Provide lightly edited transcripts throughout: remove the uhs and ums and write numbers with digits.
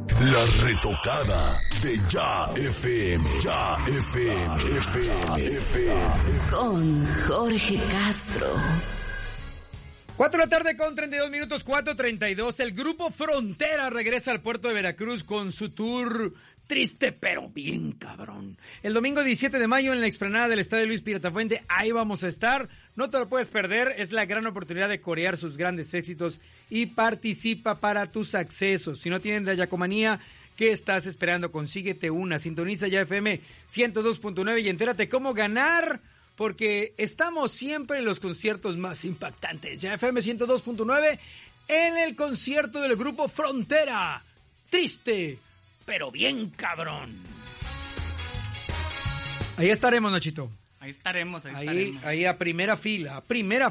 La retocada de Ya FM. Ya FM. Con Jorge Castro. 4 de la tarde con 32 minutos, 4:32. El grupo Frontera regresa al puerto de Veracruz con su tour triste pero bien cabrón. El domingo 17 de mayo en la explanada del Estadio Luis Piratafuente, ahí vamos a estar. No te lo puedes perder, es la gran oportunidad de corear sus grandes éxitos y participa para tus accesos. Si no tienen la Yacomanía, ¿qué estás esperando? Consíguete una. Sintoniza Ya FM 102.9 y entérate cómo ganar, porque estamos siempre en los conciertos más impactantes. Ya FM 102.9 en el concierto del grupo Frontera. Triste, pero bien cabrón. Ahí estaremos, Nachito. Ahí estaremos. Ahí a primera fila.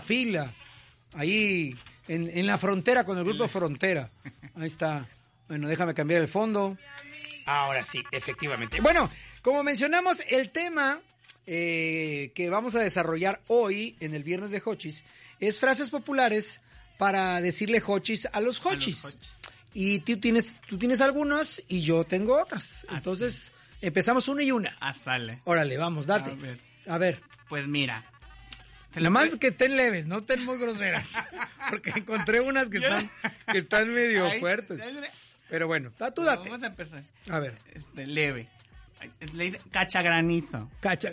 Ahí en la frontera con el grupo Frontera. Ahí está. Bueno, déjame cambiar el fondo. Ahora sí, efectivamente. Bueno, como mencionamos, el tema que vamos a desarrollar hoy en el Viernes de Jochis es frases populares para decirle Jochis a los Jochis. Y tú tienes algunas y yo tengo otras. Entonces, empezamos una y una. Sale. Órale, vamos, date. A ver. Pues mira. Nada más que estén leves, no estén muy groseras. Porque encontré unas que están medio fuertes. Pero bueno, tú date. Vamos a empezar. A ver. Leve. Le dice cachagranizo.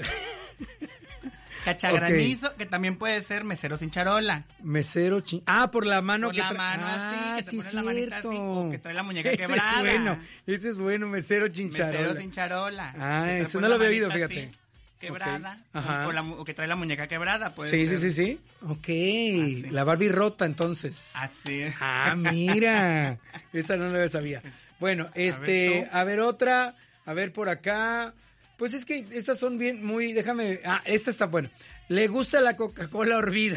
Cachagranizo, okay. Que también puede ser mesero sin charola. Por la mano por que la mano así, que te sí, pone la manita así, o que trae la muñeca quebrada. Ese es bueno, mesero sin charola. Mesero sin charola. Eso no lo había oído, fíjate. Así, quebrada. Okay. O que trae la muñeca quebrada. Sí. Ok. Así. La Barbie rota, entonces. Así es. Mira. Esa no la sabía. Bueno, a ver otra. A ver por acá. Pues es que estas son bien, muy, déjame. Esta está buena. Le gusta la Coca-Cola hervida.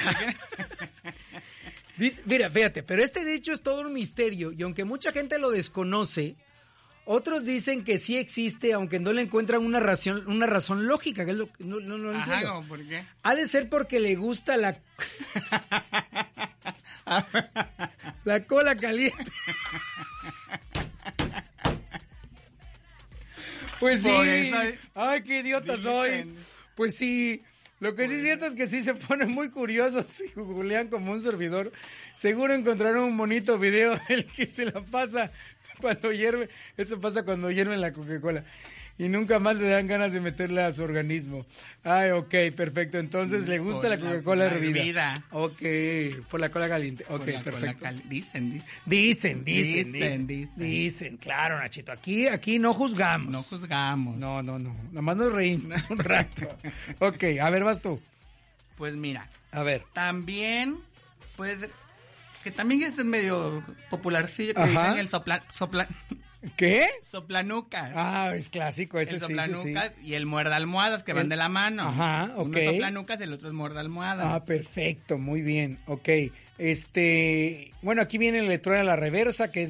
Mira, fíjate, pero este dicho es todo un misterio. Y aunque mucha gente lo desconoce, otros dicen que sí existe, aunque no le encuentran una razón lógica, que es lo que no entiendo. ¿Por qué? Ha de ser porque le gusta la cola caliente. Pues sí. Ay, qué idiota soy. Pues sí. Lo que sí es cierto es que sí se ponen muy curiosos si googlean como un servidor. Seguro encontraron un bonito video del que se la pasa cuando hierve. Eso pasa cuando hierven la Coca-Cola. Y nunca más le dan ganas de meterla a su organismo. Ay, ok, perfecto. Entonces, ¿le gusta la Coca-Cola hervida? Ok, por la cola caliente. Ok, perfecto. Dicen. Dicen, claro, Nachito. Aquí no juzgamos. No juzgamos. No. Nomás nos reímos un rato. Ok, a ver, vas tú. Pues mira. A ver. También, pues, que también es medio popularcillo que dicen el ¿Qué? Soplanucas. Es clásico, ese el sí. Soplanucas y el muerda almohadas que van de la mano. Ajá, ok. Uno es soplanucas y el otro es muerda almohadas. Perfecto, muy bien, ok. Bueno, aquí viene el letrero a la reversa, que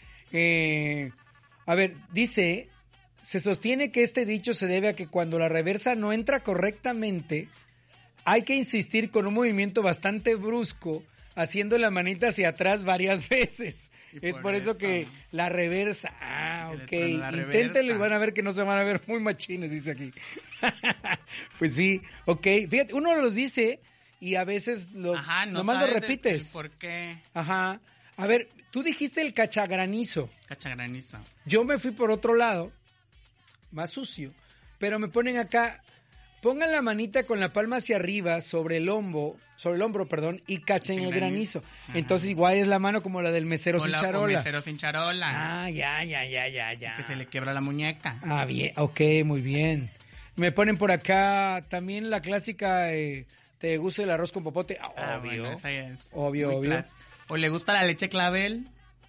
a ver, dice, se sostiene que este dicho se debe a que cuando la reversa no entra correctamente, hay que insistir con un movimiento bastante brusco, haciendo la manita hacia atrás varias veces. Es por eso que la reversa. Ok. Inténtenlo y van a ver que no se van a ver muy machines, dice aquí. Pues sí, ok. Fíjate, uno los dice y a veces nomás lo repites. ¿Por qué? Ajá. A ver, tú dijiste el cachagranizo. Cachagranizo. Yo me fui por otro lado, más sucio, pero me ponen acá, pongan la manita con la palma hacia arriba sobre el hombro, y cachen el granizo. Ajá. Entonces igual es la mano como la del mesero sin charola. Mesero sin charola. Ya. Que se le quiebra la muñeca. Bien, ok, muy bien. Me ponen por acá también la clásica, ¿te gusta el arroz con popote? Obvio. Bueno, esa es obvio. ¿O le gusta la leche clavel?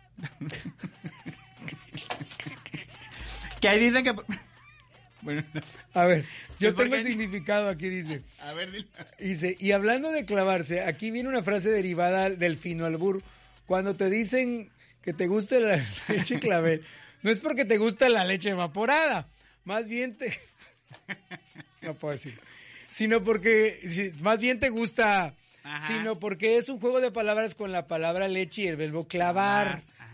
Que ahí dice que... Bueno, a ver, yo tengo el significado aquí, dice. A ver, dile. Dice, y hablando de clavarse, aquí viene una frase derivada del fino albur. Cuando te dicen que te gusta la leche clavel, no es porque te gusta la leche evaporada, más bien no puedo decir. Sino porque, más bien te gusta, sino porque es un juego de palabras con la palabra leche y el verbo clavar.